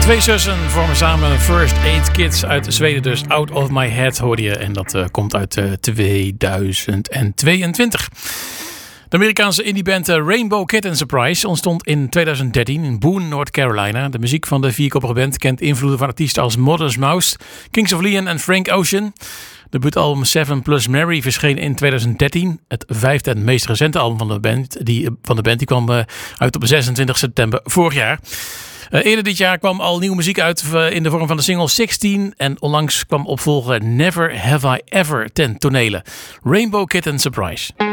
Twee zussen vormen samen First Aid Kids uit Zweden, dus Out of My Head hoorde je. En dat komt uit 2022. De Amerikaanse indieband Rainbow Kitten Surprise ontstond in 2013 in Boone, North Carolina. De muziek van de vierkoppige band kent invloeden van artiesten als Modest Mouse, Kings of Leon en Frank Ocean. De debuutalbum Seven Plus Mary verscheen in 2013. Het vijfde en meest recente album van de band. Die kwam uit op 26 september vorig jaar. Eerder dit jaar kwam al nieuwe muziek uit in de vorm van de single 16. En onlangs kwam opvolger Never Have I Ever ten tonele. Rainbow Kitten Surprise.